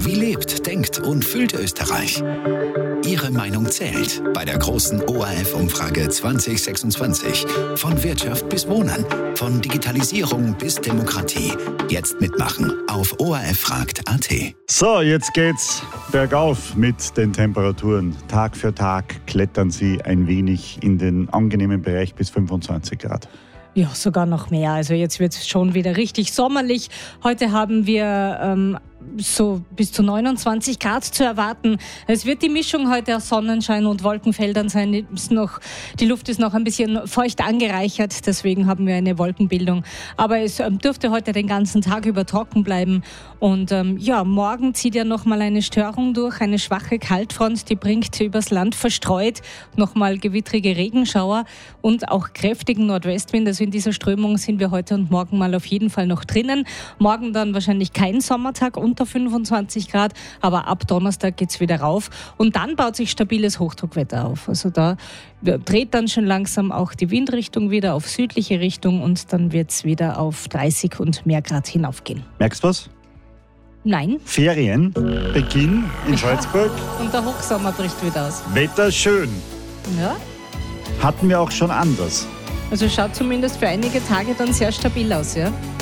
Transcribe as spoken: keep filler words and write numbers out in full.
Wie lebt, denkt und fühlt Österreich? Ihre Meinung zählt bei der großen O R F-Umfrage zwanzig sechsundzwanzig. Von Wirtschaft bis Wohnen, von Digitalisierung bis Demokratie. Jetzt mitmachen auf O R F fragt punkt a t. So, jetzt geht's bergauf mit den Temperaturen. Tag für Tag klettern sie ein wenig in den angenehmen Bereich bis fünfundzwanzig Grad. Ja, sogar noch mehr. Also jetzt wird es schon wieder richtig sommerlich. Heute haben wir ähm, so bis zu neunundzwanzig Grad zu erwarten. Es wird die Mischung heute aus Sonnenschein und Wolkenfeldern sein. Ist noch, die Luft ist noch ein bisschen feucht angereichert, deswegen haben wir eine Wolkenbildung. Aber es ähm, dürfte heute den ganzen Tag über trocken bleiben. Und ähm, ja, morgen zieht ja nochmal eine Störung durch, eine schwache Kaltfront, die bringt übers Land verstreut nochmal gewittrige Regenschauer und auch kräftigen Nordwestwind. Also in dieser Strömung sind wir heute und morgen mal auf jeden Fall noch drinnen. Morgen dann wahrscheinlich kein Sommertag unter fünfundzwanzig Grad, aber ab Donnerstag geht's wieder rauf und dann baut sich stabiles Hochdruckwetter auf. Also da dreht dann schon langsam auch die Windrichtung wieder auf südliche Richtung und dann wird's wieder auf dreißig und mehr Grad hinaufgehen. Merkst du was? Nein. Ferien, Beginn in Salzburg. Und der Hochsommer bricht wieder aus. Wetter schön. Ja. Hatten wir auch schon anders. Also schaut zumindest für einige Tage dann sehr stabil aus, ja?